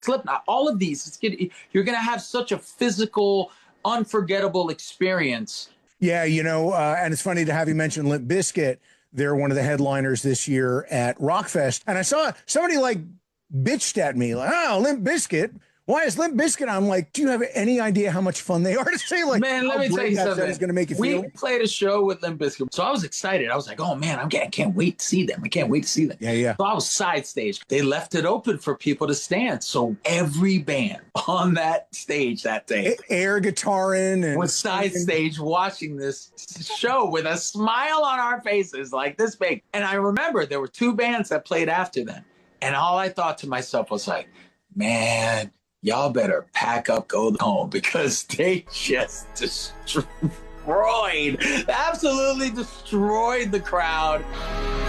Slipknot, all of these. You're going to have such a physical, unforgettable experience. Yeah, and it's funny to have you mention Limp Bizkit. They're one of the headliners this year at Rockfest. And I saw somebody bitched at me, oh, Limp Bizkit. Why is Limp Bizkit? I'm like, do you have any idea how much fun they are to say? Man, let me tell you something. Is going to make you feel. We played a show with Limp Bizkit, so I was excited. I was like, oh man, I can't wait to see them. I can't wait to see them. Yeah. So I was side stage. They left it open for people to stand. So every band on that stage that day, air guitaring, and was side stage watching this show with a smile on our faces like this big. And I remember there were 2 bands that played after them, and all I thought to myself was like, man, y'all better pack up, go home, because they just absolutely destroyed the crowd.